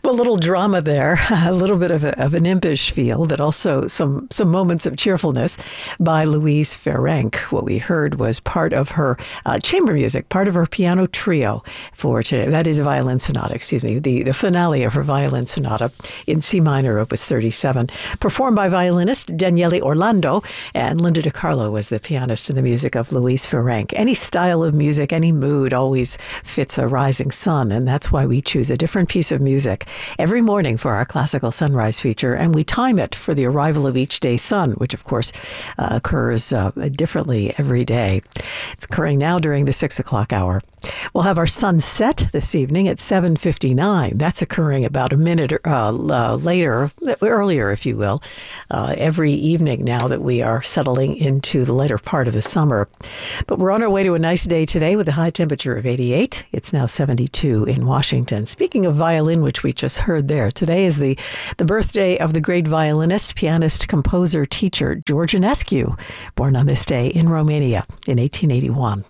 Well, a little drama there, a little bit of an impish feel, but also some moments of cheerfulness by Louise Ferenc. What we heard was part of her chamber music, part of her piano trio for today. That is a violin sonata, the finale of her violin sonata in C minor, opus 37, performed by violinist Daniele Orlando, and Linda DiCarlo was the pianist in the music of Louise Ferenc. Any style of music, any mood always fits a rising sun, and that's why we choose a different piece of music every morning for our Classical Sunrise feature, and we time it for the arrival of each day's sun, which of course occurs differently every day. It's occurring now during the 6 o'clock hour. We'll have our sunset this evening at 7:59. That's occurring about a minute earlier, if you will, every evening now that we are settling into the later part of the summer. But we're on our way to a nice day today with a high temperature of 88. It's now 72 in Washington. Speaking of violin, which we just heard there, today is the birthday of the great violinist, pianist, composer, teacher George Enescu, born on this day in Romania in 1881.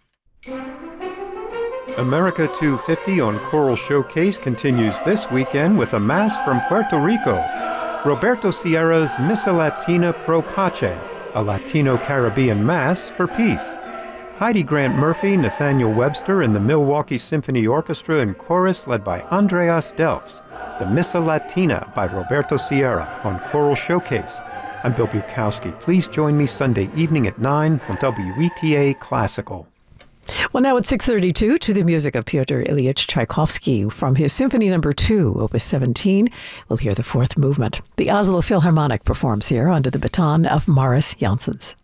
America 250 on Choral Showcase continues this weekend with a mass from Puerto Rico. Roberto Sierra's Missa Latina Pro Pace, a Latino-Caribbean Mass for Peace. Heidi Grant Murphy, Nathaniel Webster, and the Milwaukee Symphony Orchestra and Chorus led by Andreas Delfs. The Missa Latina by Roberto Sierra on Choral Showcase. I'm Bill Bukowski. Please join me Sunday evening at 9 on WETA Classical. Well, now at 6:32, to the music of Pyotr Ilyich Tchaikovsky from his Symphony No. 2, Opus 17, we'll hear the fourth movement. The Oslo Philharmonic performs here under the baton of Maris Janssens.